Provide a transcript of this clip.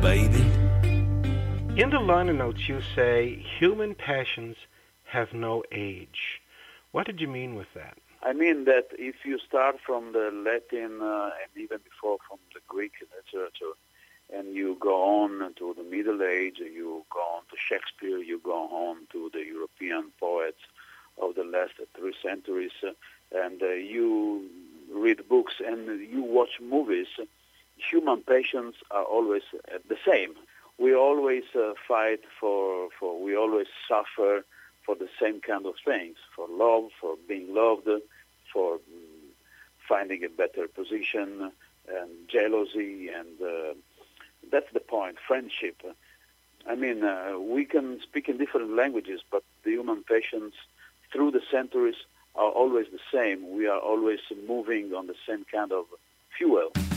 baby. In the liner notes, you say human passions have no age. What did you mean with that? I mean that if you start from the Latin and even before from the Greek literature, and you go on to the Middle Age, you go on to Shakespeare, you go on to the European poets of the last 3 centuries, and you read books and you watch movies, human passions are always the same. We always fight we always suffer for the same kind of things, for love, for being loved, for finding a better position, and jealousy, and that's the point, friendship. I mean, we can speak in different languages, but the human passions through the centuries are always the same. We are always moving on the same kind of fuel.